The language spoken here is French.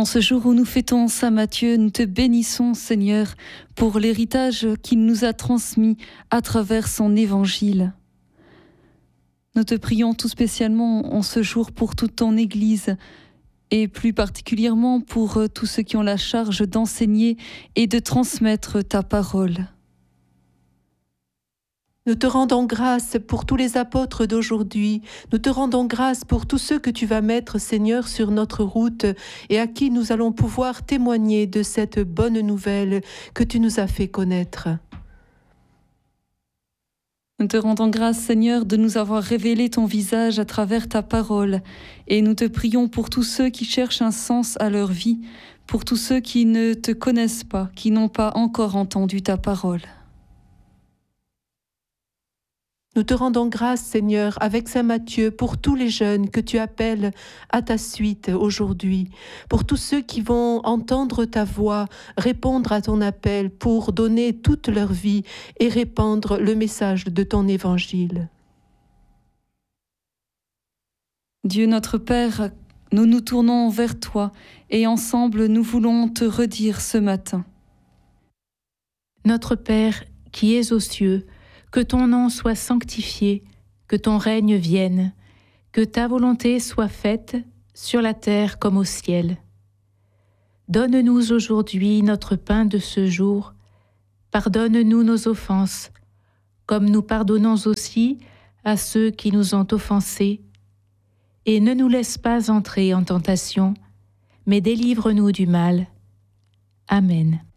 En ce jour où nous fêtons Saint Matthieu, nous te bénissons, Seigneur, pour l'héritage qu'il nous a transmis à travers son évangile. Nous te prions tout spécialement en ce jour pour toute ton Église et plus particulièrement pour tous ceux qui ont la charge d'enseigner et de transmettre ta parole. Nous te rendons grâce pour tous les apôtres d'aujourd'hui. Nous te rendons grâce pour tous ceux que tu vas mettre, Seigneur, sur notre route et à qui nous allons pouvoir témoigner de cette bonne nouvelle que tu nous as fait connaître. Nous te rendons grâce, Seigneur, de nous avoir révélé ton visage à travers ta parole. Et nous te prions pour tous ceux qui cherchent un sens à leur vie, pour tous ceux qui ne te connaissent pas, qui n'ont pas encore entendu ta parole. Nous te rendons grâce, Seigneur, avec Saint Matthieu, pour tous les jeunes que tu appelles à ta suite aujourd'hui, pour tous ceux qui vont entendre ta voix, répondre à ton appel pour donner toute leur vie et répandre le message de ton évangile. Dieu notre Père, nous nous tournons vers toi et ensemble nous voulons te redire ce matin. Notre Père qui es aux cieux, que ton nom soit sanctifié, que ton règne vienne, que ta volonté soit faite sur la terre comme au ciel. Donne-nous aujourd'hui notre pain de ce jour. Pardonne-nous nos offenses, comme nous pardonnons aussi à ceux qui nous ont offensés. Et ne nous laisse pas entrer en tentation, mais délivre-nous du mal. Amen.